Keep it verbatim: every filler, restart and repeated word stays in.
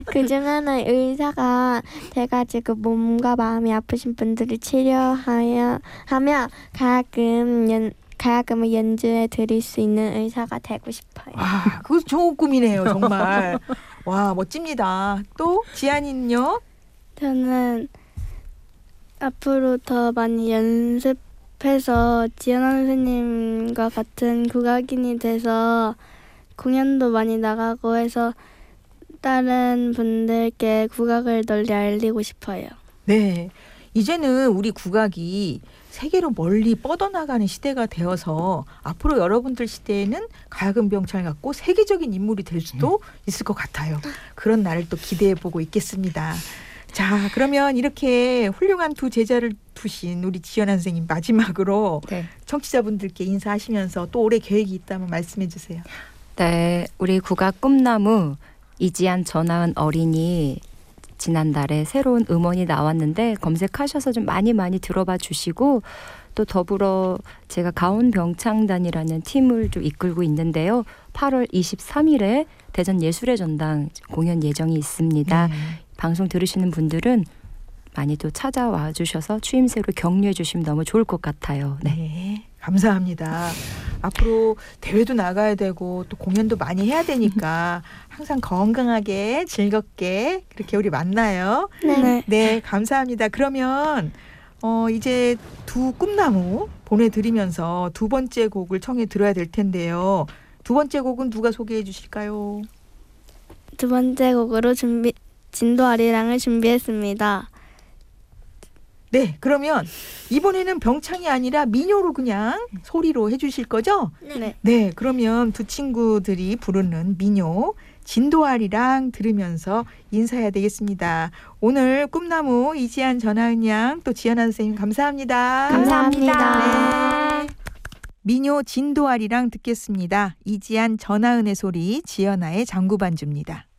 그중 하나 의사가 돼가지고 몸과 마음이 아프신 분들을 치료하여 하며 가야금 연 가야금을 연주해 드릴 수 있는 의사가 되고 싶어요. 와, 그거 좋은 꿈이네요, 정말. 와, 멋집니다. 또 지안이는요? 저는 앞으로 더 많이 연습해서 지연아 선생님과 같은 국악인이 돼서 공연도 많이 나가고 해서 다른 분들께 국악을 널리 알리고 싶어요. 네, 이제는 우리 국악이 세계로 멀리 뻗어나가는 시대가 되어서 앞으로 여러분들 시대에는 가야금 병창을 갖고 세계적인 인물이 될 수도 있을 것 같아요. 그런 날을 또 기대해보고 있겠습니다. 자, 그러면 이렇게 훌륭한 두 제자를 두신 우리 지연아 선생님, 마지막으로 네. 청취자분들께 인사하시면서 또 올해 계획이 있다면 말씀해 주세요. 네, 우리 국악 꿈나무 이지안 전하은 어린이 지난달에 새로운 음원이 나왔는데 검색하셔서 좀 많이 많이 들어봐 주시고, 또 더불어 제가 가온병창단이라는 팀을 좀 이끌고 있는데요. 팔월 이십삼일에 대전 예술의 전당 공연 예정이 있습니다. 네. 방송 들으시는 분들은 많이 또 찾아와 주셔서 추임새로 격려해 주시면 너무 좋을 것 같아요. 네. 네, 감사합니다. 앞으로 대회도 나가야 되고 또 공연도 많이 해야 되니까 항상 건강하게 즐겁게 그렇게 우리 만나요. 네. 네, 감사합니다. 그러면 어, 이제 두 꿈나무 보내드리면서 두 번째 곡을 청해 들어야 될 텐데요. 두 번째 곡은 누가 소개해 주실까요? 두 번째 곡으로 준비 진도 아리랑을 준비했습니다. 네, 그러면 이번에는 병창이 아니라 민요로 그냥 소리로 해주실 거죠? 네. 네, 그러면 두 친구들이 부르는 민요 진도아리랑 들으면서 인사해야 되겠습니다. 오늘 꿈나무 이지안 전하은 양 또 지연아 선생님 감사합니다. 감사합니다. 네. 민요 진도아리랑 듣겠습니다. 이지안 전하은의 소리, 지연아의 장구반주입니다.